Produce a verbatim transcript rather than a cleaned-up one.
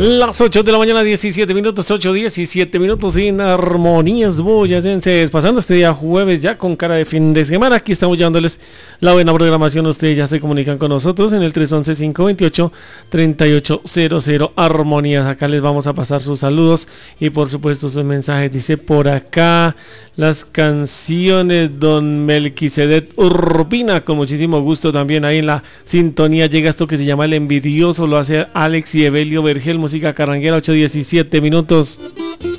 Las ocho de la mañana, diecisiete minutos, ocho, diecisiete minutos en Armonías Boyacenses. Pasando este día jueves ya con cara de fin de semana. Aquí estamos llevándoles la buena programación. Ustedes ya se comunican con nosotros en el tres once, cinco veintiocho, treinta y ocho cero cero Armonías. Acá les vamos a pasar sus saludos y por supuesto sus mensajes. Dice por acá las canciones Don Melquisedec Urbina, con muchísimo gusto también ahí en la sintonía. Llega esto que se llama El Envidioso, lo hace Alex y Evelio Vergel, música carranguera, ocho diecisiete minutos.